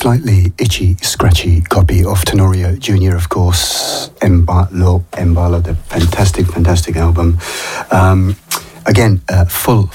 slightly itchy, scratchy copy of Tenorio Jr., of course, Embalo, the fantastic album. Again, full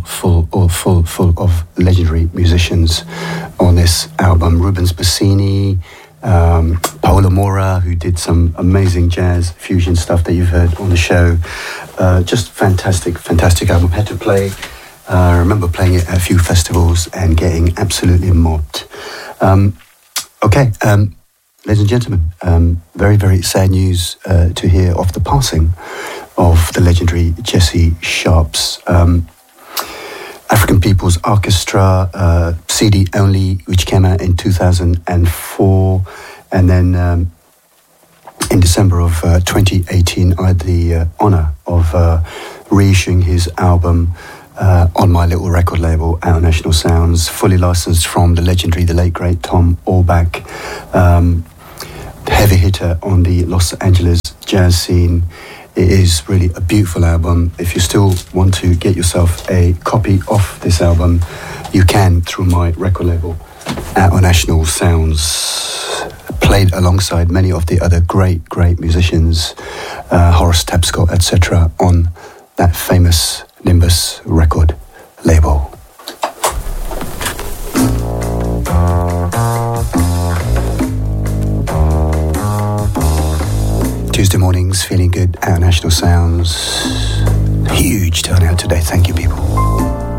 of legendary musicians on this album. Rubens Bassini, Paolo Mora, who did some amazing jazz fusion stuff that you've heard on the show. Just fantastic album. Had to play. I remember playing it at a few festivals and getting absolutely mobbed. Okay, ladies and gentlemen, very sad news to hear of the passing of the legendary Jesse Sharps. African People's Orchestra, CD only, which came out in 2004, and then in December of 2018, I had the honour of reissuing his album on my little record label, Our National Sounds, fully licensed from the legendary, the late great Tom Orbach, heavy hitter on the Los Angeles jazz scene. It is really a beautiful album. If you still want to get yourself a copy of this album, you can through my record label, Our National Sounds. Played alongside many of the other great musicians, Horace Tapscott, etc., on that famous Nimbus record label. Tuesday mornings, feeling good, Our National Sounds. Huge turnout today, thank you people.